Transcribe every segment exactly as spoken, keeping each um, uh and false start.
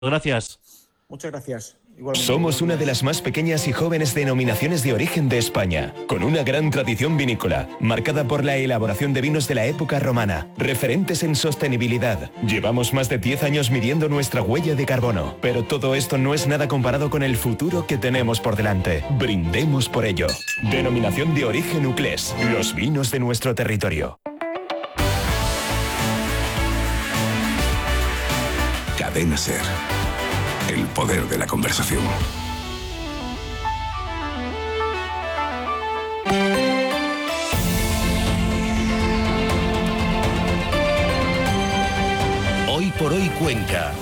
Gracias. Muchas gracias. Igualmente. Somos una de las más pequeñas y jóvenes denominaciones de origen de España, con una gran tradición vinícola, marcada por la elaboración de vinos de la época romana, referentes en sostenibilidad. Llevamos más de diez años midiendo nuestra huella de carbono, pero todo esto no es nada comparado con el futuro que tenemos por delante. Brindemos por ello. Denominación de origen Uclés, los vinos de nuestro territorio. Cadena Ser. El poder de la conversación. Hoy por hoy Cuenca.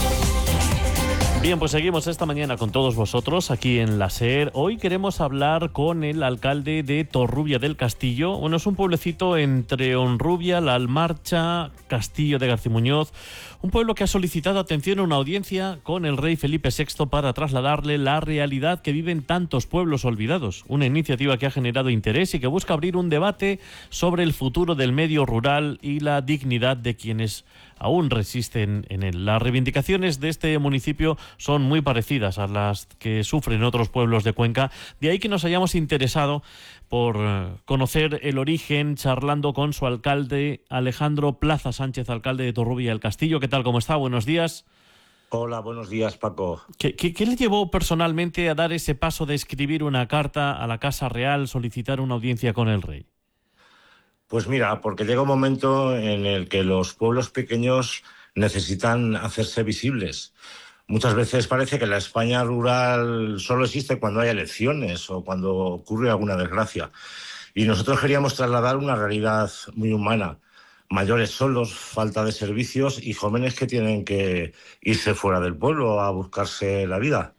Bien, pues seguimos esta mañana con todos vosotros aquí en la SER. Hoy queremos hablar con el alcalde de Torrubia del Castillo. Bueno, es un pueblecito entre Honrubia, La Almarcha, Castillo de Garcimuñoz. Un pueblo que ha solicitado atención a una audiencia con el rey Felipe sexto para trasladarle la realidad que viven tantos pueblos olvidados. Una iniciativa que ha generado interés y que busca abrir un debate sobre el futuro del medio rural y la dignidad de quienes aún resisten en él. Las reivindicaciones de este municipio son muy parecidas a las que sufren otros pueblos de Cuenca. De ahí que nos hayamos interesado por conocer el origen, charlando con su alcalde, Alejandro Plaza Sánchez, alcalde de Torrubia del Castillo. ¿Qué tal? ¿Cómo está? Buenos días. Hola, buenos días, Paco. ¿Qué, qué, qué le llevó personalmente a dar ese paso de escribir una carta a la Casa Real, solicitar una audiencia con el rey? Pues mira, porque llega un momento en el que los pueblos pequeños necesitan hacerse visibles. Muchas veces parece que la España rural solo existe cuando hay elecciones o cuando ocurre alguna desgracia. Y nosotros queríamos trasladar una realidad muy humana. Mayores solos, falta de servicios y jóvenes que tienen que irse fuera del pueblo a buscarse la vida.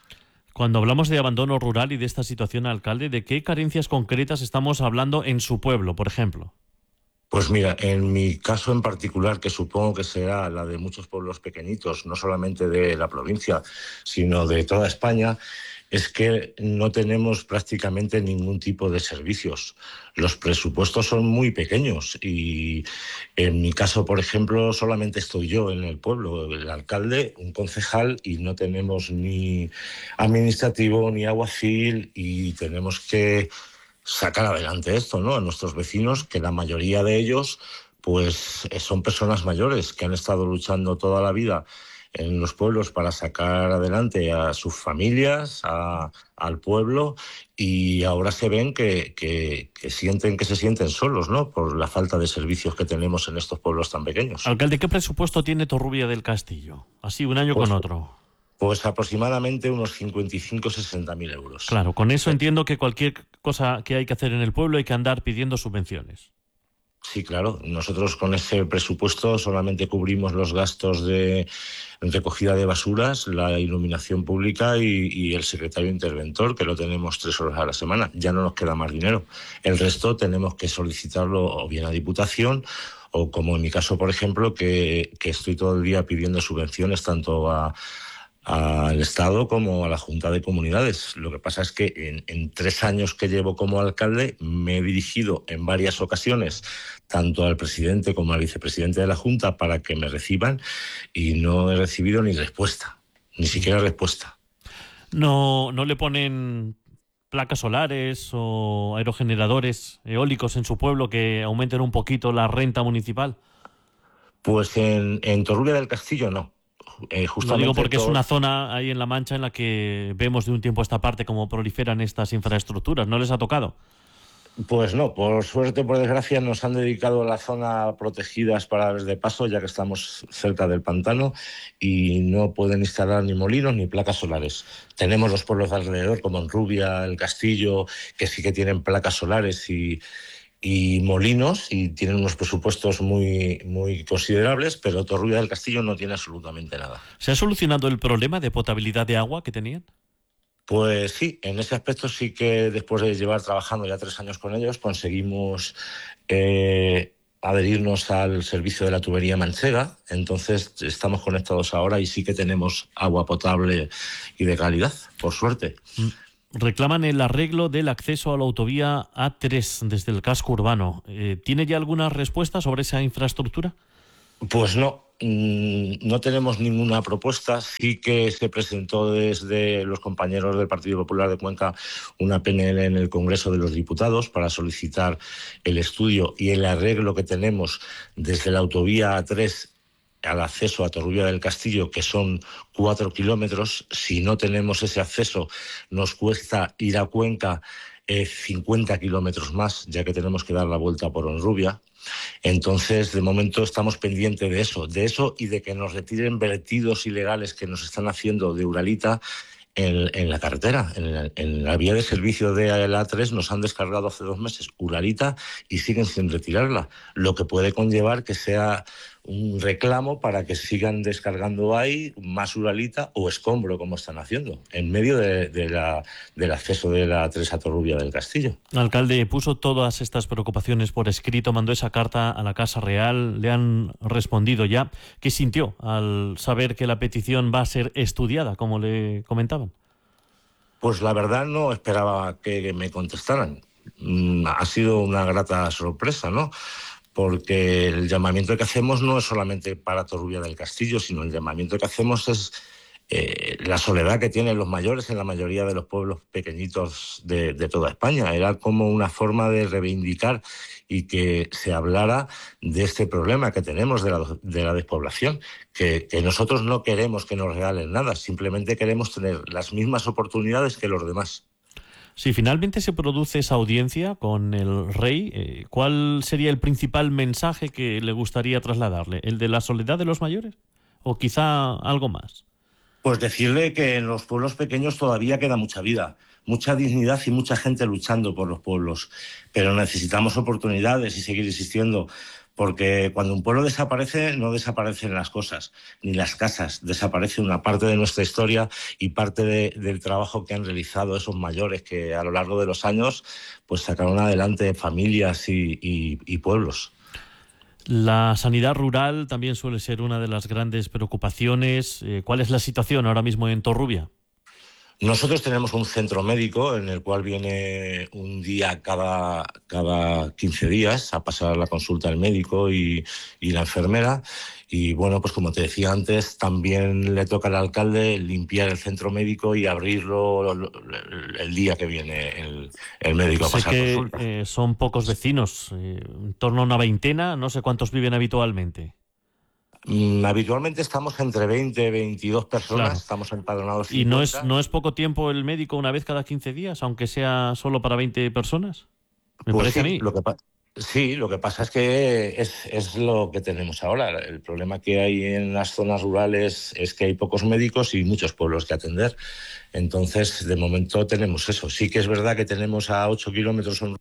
Cuando hablamos de abandono rural y de esta situación, alcalde, ¿de qué carencias concretas estamos hablando en su pueblo, por ejemplo? Pues mira, en mi caso en particular, que supongo que será la de muchos pueblos pequeñitos, no solamente de la provincia, sino de toda España, es que no tenemos prácticamente ningún tipo de servicios. Los presupuestos son muy pequeños y en mi caso, por ejemplo, solamente estoy yo en el pueblo, el alcalde, un concejal, y no tenemos ni administrativo ni aguacil y tenemos que sacar adelante esto, ¿no? A nuestros vecinos, que la mayoría de ellos pues son personas mayores que han estado luchando toda la vida en los pueblos para sacar adelante a sus familias, a, al pueblo, y ahora se ven que, que, que sienten que se sienten solos, ¿no? Por la falta de servicios que tenemos en estos pueblos tan pequeños. Alcalde, ¿qué presupuesto tiene Torrubia del Castillo? Así, un año pues, con otro. Pues aproximadamente unos cincuenta y cinco a sesenta mil euros. Claro, con eso entiendo que cualquier cosa que hay que hacer en el pueblo hay que andar pidiendo subvenciones. Sí, claro. Nosotros con ese presupuesto solamente cubrimos los gastos de recogida de basuras, la iluminación pública y, y el secretario interventor, que lo tenemos tres horas a la semana. Ya no nos queda más dinero. El resto tenemos que solicitarlo o bien a Diputación o, como en mi caso, por ejemplo, que, que estoy todo el día pidiendo subvenciones tanto a... al Estado como a la Junta de Comunidades. Lo que pasa es que en, en tres años que llevo como alcalde me he dirigido en varias ocasiones tanto al presidente como al vicepresidente de la Junta para que me reciban y no he recibido ni respuesta, ni siquiera respuesta. ¿No, no le ponen placas solares o aerogeneradores eólicos en su pueblo que aumenten un poquito la renta municipal? Pues en, en Torrubia del Castillo no. Eh, justamente Lo digo porque todo... es una zona ahí en La Mancha en la que vemos de un tiempo a esta parte cómo proliferan estas infraestructuras. ¿No les ha tocado? Pues no, por suerte, por desgracia, nos han dedicado a la zona protegidas para aves de paso, ya que estamos cerca del pantano, y no pueden instalar ni molinos ni placas solares. Tenemos los pueblos de alrededor, como Honrubia, El Castillo, que sí que tienen placas solares y... y molinos, y tienen unos presupuestos muy, muy considerables, pero Torrubia del Castillo no tiene absolutamente nada. ¿Se ha solucionado el problema de potabilidad de agua que tenían? Pues sí, en ese aspecto sí que después de llevar trabajando ya tres años con ellos conseguimos eh, adherirnos al servicio de la tubería manchega, entonces estamos conectados ahora y sí que tenemos agua potable y de calidad, por suerte. Mm. Reclaman el arreglo del acceso a la autovía A tres desde el casco urbano. Eh, ¿Tiene ya alguna respuesta sobre esa infraestructura? Pues no, no tenemos ninguna propuesta. Sí que se presentó desde los compañeros del Partido Popular de Cuenca una P N L en el Congreso de los Diputados para solicitar el estudio y el arreglo que tenemos desde la autovía A tres al acceso a Torrubia del Castillo, que son cuatro kilómetros. Si no tenemos ese acceso, nos cuesta ir a Cuenca eh, cincuenta kilómetros más, ya que tenemos que dar la vuelta por Honrubia. Entonces, de momento estamos pendientes de eso, de eso y de que nos retiren vertidos ilegales que nos están haciendo de Uralita en, en la carretera. En la, en la vía de servicio de la A tres nos han descargado hace dos meses Uralita y siguen sin retirarla, lo que puede conllevar que sea un reclamo para que sigan descargando ahí más Uralita o escombro, como están haciendo, en medio de, de la, del acceso de la A tres a Torrubia del Castillo. El alcalde puso todas estas preocupaciones por escrito, mandó esa carta a la Casa Real, le han respondido ya. ¿Qué sintió al saber que la petición va a ser estudiada, como le comentaban? Pues la verdad no esperaba que me contestaran. Ha sido una grata sorpresa, ¿no? Porque el llamamiento que hacemos no es solamente para Torrubia del Castillo, sino el llamamiento que hacemos es eh, la soledad que tienen los mayores en la mayoría de los pueblos pequeñitos de, de toda España. Era como una forma de reivindicar y que se hablara de este problema que tenemos de la, de la despoblación, que, que nosotros no queremos que nos regalen nada, simplemente queremos tener las mismas oportunidades que los demás. Si finalmente se produce esa audiencia con el rey, eh, ¿cuál sería el principal mensaje que le gustaría trasladarle? ¿El de la soledad de los mayores? ¿O quizá algo más? Pues decirle que en los pueblos pequeños todavía queda mucha vida, mucha dignidad y mucha gente luchando por los pueblos. Pero necesitamos oportunidades y seguir insistiendo, porque cuando un pueblo desaparece, no desaparecen las cosas, ni las casas. Desaparece una parte de nuestra historia y parte de, del trabajo que han realizado esos mayores que a lo largo de los años pues sacaron adelante familias y, y, y pueblos. La sanidad rural también suele ser una de las grandes preocupaciones. ¿Cuál es la situación ahora mismo en Torrubia? Nosotros tenemos un centro médico en el cual viene un día cada, cada quince días a pasar la consulta al médico y, y la enfermera. Y bueno, pues como te decía antes, también le toca al alcalde limpiar el centro médico y abrirlo el día que viene el, el médico a pasar sé consulta. que eh, son pocos vecinos, eh, en torno a una veintena, no sé cuántos viven habitualmente. Mm, habitualmente estamos entre veinte y veintidós personas, Claro. Estamos empadronados. ¿Y no es, no es poco tiempo el médico una vez cada quince días, aunque sea solo para veinte personas? Me Pues parece sí, a mí. Lo que sí, lo que pasa es que es, es lo que tenemos ahora. El problema que hay en las zonas rurales es que hay pocos médicos y muchos pueblos que atender. Entonces, de momento tenemos eso. Sí que es verdad que tenemos a ocho kilómetros un,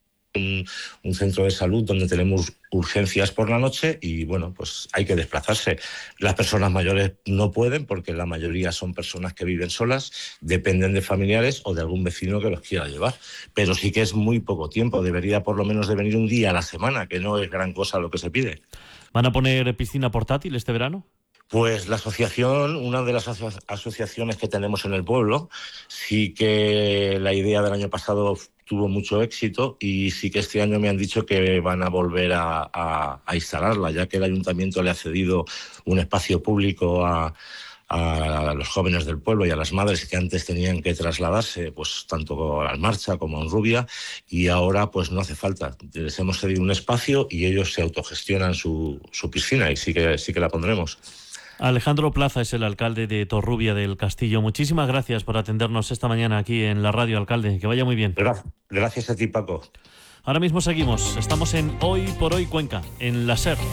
un centro de salud donde tenemos urgencias por la noche y, bueno, pues hay que desplazarse. Las personas mayores no pueden porque la mayoría son personas que viven solas, dependen de familiares o de algún vecino que los quiera llevar. Pero sí que es muy poco tiempo. Debería por lo menos de venir un día a la semana, que no es gran cosa lo que se pide. ¿Van a poner piscina portátil este verano? Pues la asociación, una de las aso- asociaciones que tenemos en el pueblo, sí que la idea del año pasado tuvo mucho éxito y sí que este año me han dicho que van a volver a, a, a instalarla, ya que el ayuntamiento le ha cedido un espacio público a, a los jóvenes del pueblo y a las madres que antes tenían que trasladarse, pues tanto a Marcha como a Honrubia, y ahora pues no hace falta. Les hemos cedido un espacio y ellos se autogestionan su, su piscina y sí que, sí que la pondremos. Alejandro Plaza es el alcalde de Torrubia del Castillo. Muchísimas gracias por atendernos esta mañana aquí en la radio, alcalde. Que vaya muy bien. Gracias a ti, Paco. Ahora mismo seguimos. Estamos en Hoy por Hoy Cuenca, en la SER.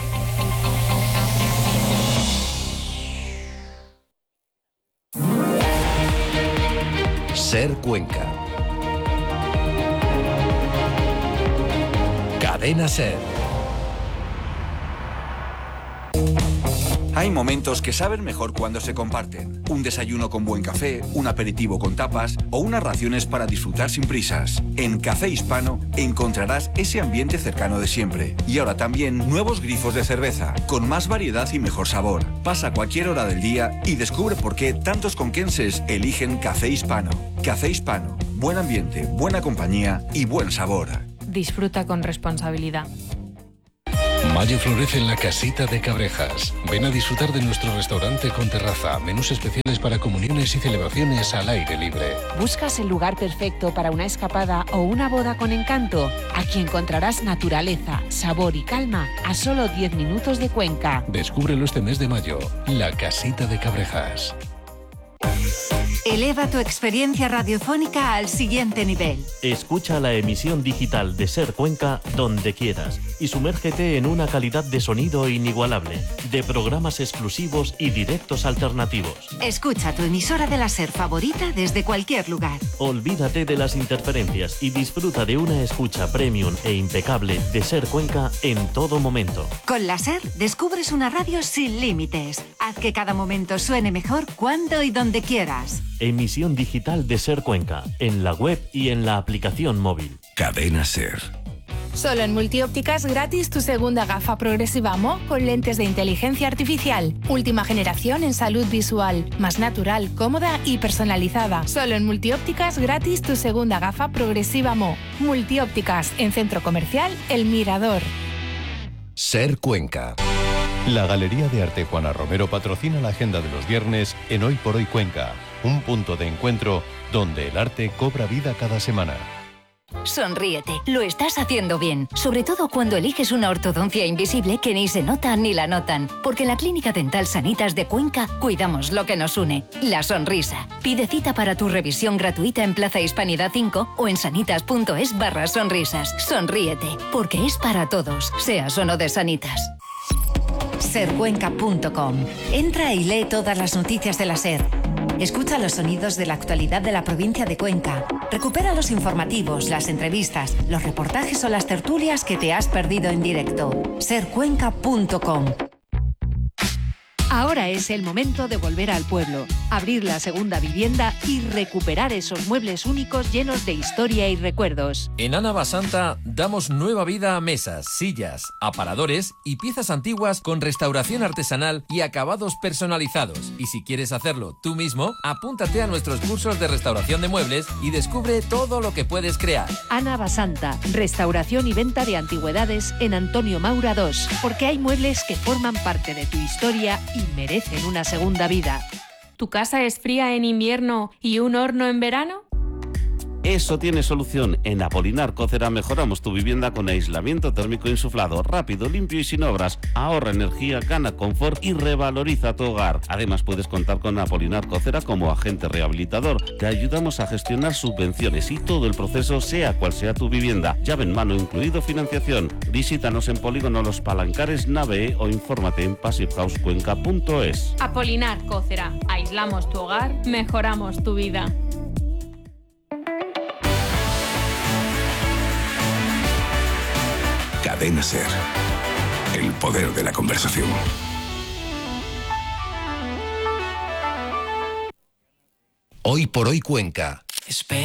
SER Cuenca. Cadena SER. Hay momentos que saben mejor cuando se comparten. Un desayuno con buen café, un aperitivo con tapas o unas raciones para disfrutar sin prisas. En Café Hispano encontrarás ese ambiente cercano de siempre. Y ahora también nuevos grifos de cerveza, con más variedad y mejor sabor. Pasa cualquier hora del día y descubre por qué tantos conquenses eligen Café Hispano. Café Hispano. Buen ambiente, buena compañía y buen sabor. Disfruta con responsabilidad. Mayo florece en la Casita de Cabrejas. Ven a disfrutar de nuestro restaurante con terraza, menús especiales para comuniones y celebraciones al aire libre. ¿Buscas el lugar perfecto para una escapada o una boda con encanto? Aquí encontrarás naturaleza, sabor y calma a solo diez minutos de Cuenca. Descúbrelo este mes de mayo. La Casita de Cabrejas. Eleva tu experiencia radiofónica al siguiente nivel. Escucha la emisión digital de SER Cuenca donde quieras y sumérgete en una calidad de sonido inigualable, de programas exclusivos y directos alternativos. Escucha tu emisora de la SER favorita desde cualquier lugar. Olvídate de las interferencias y disfruta de una escucha premium e impecable de SER Cuenca en todo momento. Con la SER descubres una radio sin límites. Haz que cada momento suene mejor cuando y donde quieras. Emisión digital de SER Cuenca, en la web y en la aplicación móvil. Cadena SER. Solo en Multiópticas gratis tu segunda gafa progresiva M O con lentes de inteligencia artificial. Última generación en salud visual. Más natural, cómoda y personalizada. Solo en Multiópticas gratis tu segunda gafa progresiva M O. Multiópticas en Centro Comercial El Mirador. SER Cuenca. La Galería de Arte Juana Romero patrocina la agenda de los viernes en Hoy por Hoy Cuenca, un punto de encuentro donde el arte cobra vida cada semana. Sonríete, lo estás haciendo bien, sobre todo cuando eliges una ortodoncia invisible que ni se nota ni la notan, porque en la Clínica Dental Sanitas de Cuenca cuidamos lo que nos une, la sonrisa. Pide cita para tu revisión gratuita en Plaza Hispanidad cinco o en sanitas.es barra sonrisas. Sonríete, porque es para todos, seas o no de Sanitas. ser cuenca punto com. Entra y lee todas las noticias de la SER. Escucha los sonidos de la actualidad de la provincia de Cuenca. Recupera los informativos, las entrevistas, los reportajes o las tertulias que te has perdido en directo. ser cuenca punto com. Ahora es el momento de volver al pueblo, abrir la segunda vivienda y recuperar esos muebles únicos llenos de historia y recuerdos. En Ana Basanta damos nueva vida a mesas, sillas, aparadores y piezas antiguas con restauración artesanal y acabados personalizados. Y si quieres hacerlo tú mismo, apúntate a nuestros cursos de restauración de muebles y descubre todo lo que puedes crear. Ana Basanta, restauración y venta de antigüedades en Antonio Maura dos, porque hay muebles que forman parte de tu historia y merecen una segunda vida. ¿Tu casa es fría en invierno y un horno en verano? Eso tiene solución. En Apolinar Cocera mejoramos tu vivienda con aislamiento térmico insuflado, rápido, limpio y sin obras. Ahorra energía, gana confort y revaloriza tu hogar. Además puedes contar con Apolinar Cocera como agente rehabilitador. Te ayudamos a gestionar subvenciones y todo el proceso, sea cual sea tu vivienda. Llave en mano incluido financiación. Visítanos en Polígono Los Palancares, Nave E o infórmate en passive house cuenca punto es. Apolinar Cocera. Aislamos tu hogar, mejoramos tu vida. Cadena SER. El poder de la conversación. Hoy por Hoy Cuenca.